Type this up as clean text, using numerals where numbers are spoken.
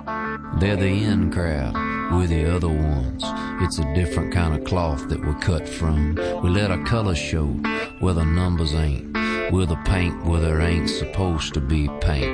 They're the in crowd, we're the other ones. It's a different kind of cloth that we're cut from. We let our colors show where the numbers ain't. We're the paint where there ain't supposed to be paint.